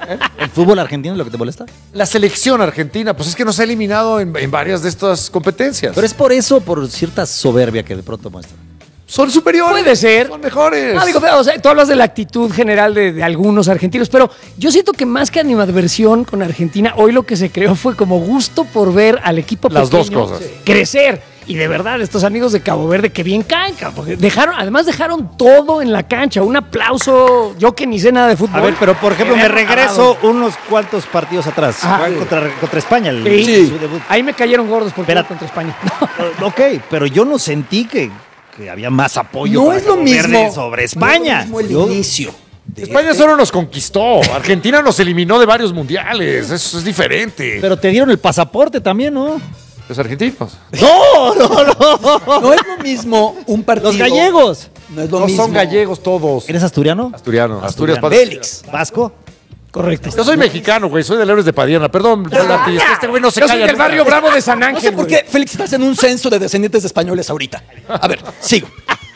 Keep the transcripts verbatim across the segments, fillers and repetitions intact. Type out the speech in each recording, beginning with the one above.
¿El fútbol argentino es lo que te molesta? La selección argentina, pues es que nos ha eliminado en, en varias de estas competencias. Pero es por eso, por cierta soberbia que de pronto muestra. Son superiores. Puede ser. Son mejores. Ah, digo, o sea, tú hablas de la actitud general de, de algunos argentinos, pero yo siento que más que animadversión con Argentina, hoy lo que se creó fue como gusto por ver al equipo Las pequeño dos cosas. crecer. Y de verdad, estos amigos de Cabo Verde que bien caen, cabrón, porque dejaron, además dejaron todo en la cancha. Un aplauso, yo que ni sé nada de fútbol. A ver, pero por ejemplo, Que me vean regreso unos cuantos partidos atrás. Ajá. Juegan contra, contra España, el, Sí. su debut. Ahí me cayeron gordos porque Espera. era contra España. Ok, pero yo no sentí que, que había más apoyo No para es lo Cabo Verde mismo. sobre España. No es lo mismo el Yo- inicio. de España este. solo nos conquistó. Argentina nos eliminó de varios mundiales. Eso es diferente. Pero te dieron el pasaporte también, ¿no? Los argentinos. No, no, no. No es lo mismo un partido. Los gallegos. No es lo No mismo. son gallegos todos. ¿Eres asturiano? Asturiano. Asturias. Asturiano. Félix. ¿Vasco? Correcto. Yo soy mexicano, güey. Soy del Héroes de Padierna. Perdón, Lati, este güey no se Yo soy calla. del nunca. barrio Bravo de San No sé Ángel. por güey. qué, Félix, estás en un censo de descendientes de españoles ahorita. A ver, sigo.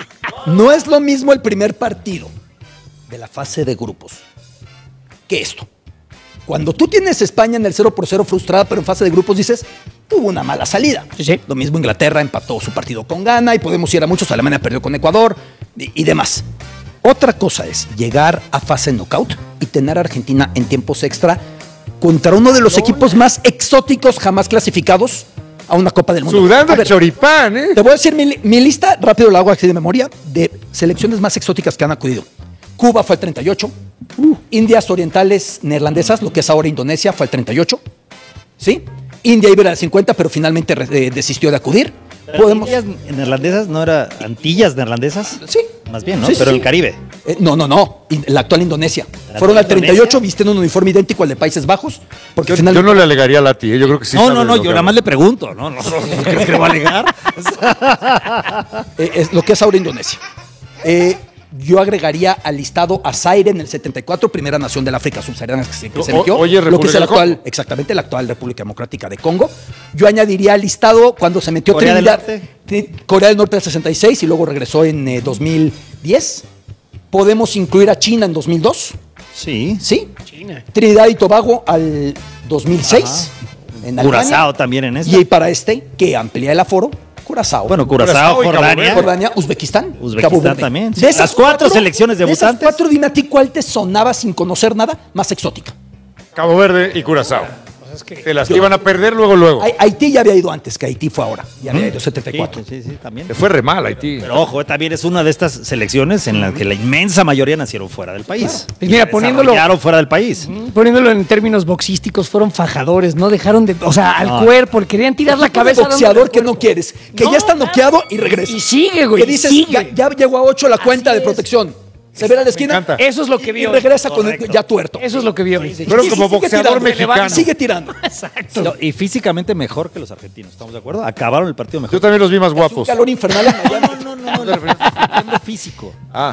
No es lo mismo el primer partido de la fase de grupos que esto. Cuando tú tienes España en el cero por cero frustrada, pero en fase de grupos dices, tuvo una mala salida. Sí, sí. Lo mismo Inglaterra empató su partido con Ghana y podemos ir a muchos. Alemania perdió con Ecuador y, y demás. Otra cosa es llegar a fase knockout y tener a Argentina en tiempos extra contra uno de los equipos más exóticos jamás clasificados a una Copa del Mundo. Sudando A el ver, choripán, ¿eh? te voy a decir mi, li- mi lista, rápido la hago así de memoria, de selecciones más exóticas que han acudido. Cuba fue el treinta y ocho. Indias Orientales Neerlandesas, lo que es ahora Indonesia, fue el treinta y ocho. ¿Sí? India iba al cincuenta, pero finalmente re- eh, desistió de acudir. Podemos... ¿Antillas neerlandesas no era Antillas neerlandesas? Sí. Más bien, ¿no? Sí, sí, Pero sí. el Caribe. Eh, no, no, no. In- La actual Indonesia. ¿La Fueron al actual treinta y ocho, Indonesia? visten un uniforme idéntico al de Países Bajos. Porque Yo, finalmente... yo no le alegaría a Lati, ¿eh? Yo creo que sí. no, sabe no, de no, lo yo que nada más habla. le pregunto, ¿no? ¿No, no crees que le va a alegar? Eh, es lo que es ahora Indonesia. Eh, yo agregaría al listado a Zaire en el setenta y cuatro, primera nación del África subsahariana que se, que se O- eligió, oye, lo que República es el del actual, Congo. exactamente, la actual República Democrática de Congo. Yo añadiría al listado cuando se metió ¿Corea del Trinidad, Norte? Tri- Corea del Norte del sesenta y seis y luego regresó en eh, dos mil diez. Podemos incluir a China en dos mil dos, Sí. ¿sí? China. Trinidad y Tobago al dos mil seis. En Curazao Alemania. también en esta. Y para este, que amplía el aforo, Curazao. Bueno, Curazao Curazao, y Cabo Jordania. Verde. Jordania, Uzbekistán. Uzbekistán Cabo Verde. también, sí. De esas Las cuatro selecciones De esas debutantes. cuatro, dime a ti cuál te sonaba sin conocer nada más exótica. Cabo Verde y Curazao. De las que iban a perder luego, luego. Hai- Haití ya había ido antes, que Haití fue ahora. Ya había ido setenta y cuatro. Sí, sí, sí, también. Le fue re mal a Haití. Pero ojo, eh, también es una de estas selecciones en las que la inmensa mayoría nacieron fuera del país. Pues mira, Se poniéndolo- desarrollaron fuera del país. Poniéndolo en términos boxísticos, fueron fajadores, no dejaron de, o sea, al No. cuerpo, querían tirar la Tipo de cabeza. boxeador dándole que al no cuerpo. quieres, que No, ya está claro. noqueado y regresa. Y sigue, güey. Que dices, sigue. ya, ya llegó a ocho la cuenta de es. protección. Se ve a la esquina. encanta. Eso es lo que y vio. regresa con el, Correcto. ya tuerto. Eso es lo que vio. Pero Y como sigue boxeador tirando, mexicano. Sigue tirando. Exacto. No, y físicamente mejor que los argentinos, ¿estamos de acuerdo? Acabaron el partido mejor. Yo también los vi más Un guapos. calor infernal en Miami. No, no, no, no, no, físico. Ah.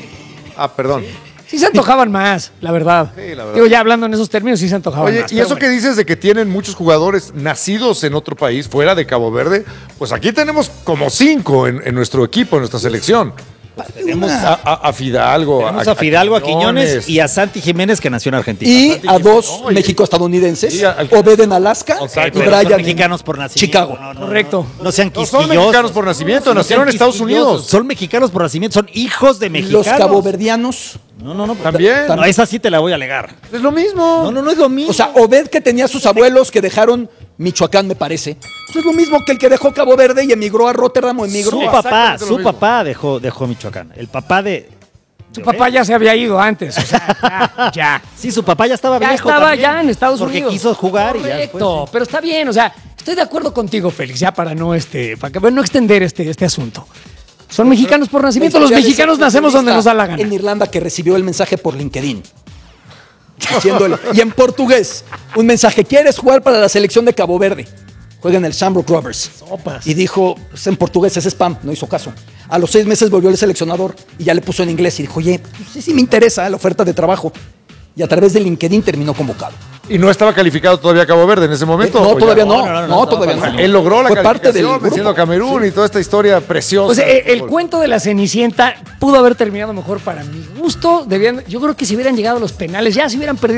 Ah, perdón. Sí se antojaban más, la verdad. Sí, la verdad. Digo, ya hablando en esos términos, sí se antojaban Oye, más. y pero eso que bueno. dices de que tienen muchos jugadores nacidos en otro país, fuera de Cabo Verde, pues aquí tenemos como cinco en, en nuestro equipo, en nuestra selección. Tenemos a, a- a Fidalgo, Tenemos a Fidalgo, a Quiñones y a Santi Jiménez que nació en Argentina. Y a dos Oye. México-estadounidenses, Sí, al- Obed en Alaska Exacto. y Pero son Brian en mexicanos por nacimiento. Chicago. No, no, no, Correcto. No, no sean No son quisquillosos. mexicanos por nacimiento, No nacieron sean en Estados quisquillosos. Unidos. Son mexicanos por nacimiento, son hijos de mexicanos. Los caboverdianos. No, no, no. También. No, esa sí te la voy a alegar. Es lo mismo. No, no, no es lo mismo. O sea, Obed que tenía sus abuelos que dejaron Michoacán, me parece. Pues es lo mismo que el que dejó Cabo Verde y emigró a Rotterdam o emigró su a... papá, exactamente lo su mismo. papá dejó, dejó Michoacán. El papá de... Su papá ya se había ido antes. O sea, ya. ya. Sí, su papá ya estaba Ya viejo estaba también, ya en Estados porque Unidos. quiso jugar y ya Correcto, después, sí. pero está bien, o sea, estoy de acuerdo contigo, Félix, ya para no este, para que- para no extender este, este asunto. Son mexicanos por nacimiento, los Ya ves, mexicanos el nacemos donde nos da la En gana. Irlanda que recibió el mensaje por LinkedIn. Diciéndole, y en portugués, un mensaje, ¿quieres jugar para la selección de Cabo Verde? Juega en el Shamrock Rovers. Sopas. Y dijo, pues en portugués es spam, no hizo caso. A los seis meses volvió el seleccionador y ya le puso en inglés y dijo, oye, pues sí, sí me interesa la oferta de trabajo. Y a través de LinkedIn terminó convocado. Y no estaba calificado todavía Cabo Verde en ese momento. no, ¿o ya? todavía no, No, no, no, no, no, todavía no, no. Él logró la Fue parte del calificación grupo. venciendo a Camerún y toda esta historia preciosa. O sea, el, el cuento de la Cenicienta pudo haber terminado mejor para mi gusto. Debían, yo creo que si hubieran llegado a los penales, ya se hubieran perdido.